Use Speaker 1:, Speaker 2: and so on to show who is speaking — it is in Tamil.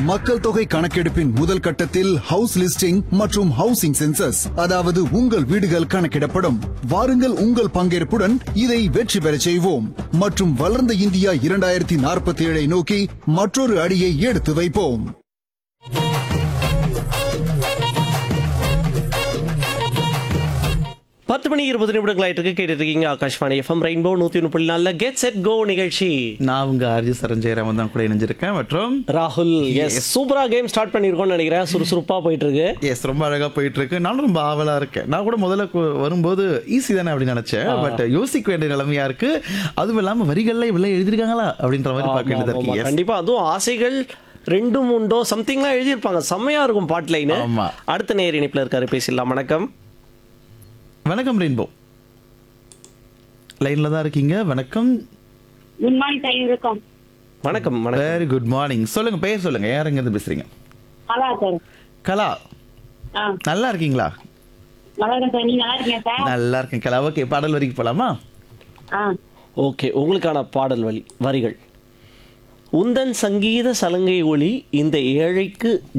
Speaker 1: மக்கள் தொகை கணக்கெடுப்பின் முதல் கட்டத்தில் ஹவுஸ் லிஸ்டிங் மற்றும் ஹவுசிங் சென்சஸ், அதாவது உங்கள் வீடுகள் கணக்கிடப்படும். வாருங்கள், உங்கள் பங்கேற்புடன் இதை வெற்றி பெறச் செய்வோம் மற்றும் வளர்ந்த இந்தியா 2047 நோக்கி மற்றொரு அடியை எடுத்து வைப்போம்.
Speaker 2: பத்து மணி 20 நிமிடங்களாயிட்டு கேட்டுட்டு இருக்கீங்க Akashvani FM rainbow 103.4 get set go நிகழ்ச்சி.
Speaker 3: நான் உங்க ஆர்ஜி சரஞ்சயராமன் தான் கூட இணைஞ்சிருக்கேன் மற்றும்
Speaker 2: ராகுல். சூப்பரா கேம் ஸ்டார்ட் பண்ணிருக்கோம்னு நினைக்கிறேன். சுறுசுறுப்பா போயிட்டு இருக்கு.
Speaker 3: எஸ், ரொம்ப அழகா போயிட்டு இருக்கு. நானும் ரொம்ப ஆவலா இருக்கேன். நான் கூட முதல்ல வரும்போது ஈஸி தானே அப்படின்னு நினைச்சேன். பட் யோசிக்க வேண்டிய நிலைமையா இருக்கு. அதுவும் இல்லாம வரிகள்ல இவ்வளவு எழுதிருக்காங்களா அப்படின்ற மாதிரி பார்க்க வேண்டியதா இருக்கு.
Speaker 2: கண்டிப்பா, அதுவும் ஆசைகள் 2 3 சம்திங்லாம் எழுதியிருப்பாங்க. செம்மையா இருக்கும் பாட் லைன். அடுத்த நேர் இணைப்புல இருக்காரு, பேசிடலாம். வணக்கம்.
Speaker 3: வணக்கம் ரெயின்போ. லைன்ல தான் இருக்கீங்க. வணக்கம்.
Speaker 4: Good morning sir. வணக்கம்.
Speaker 2: வணக்கம்.
Speaker 3: Very good morning. சொல்லுங்க, பேர் சொல்லுங்க. யார் எங்க இருந்து பேசுறீங்க?
Speaker 4: கலா சார்.
Speaker 3: கலா, நல்லா இருக்கீங்களா?
Speaker 4: நல்லா இருக்கேன் சார். நீங்க நல்லா இருக்கீங்க சார்?
Speaker 3: நல்லா இருக்கேன் கலா. ஓகே, பாடல் வரைக்கும் போலாமா?
Speaker 2: ஓகே, உங்களுக்கான பாடல் வரிகள். உந்தன் சங்கீத சலங்கை ஒளி இந்த ஏழைக்கு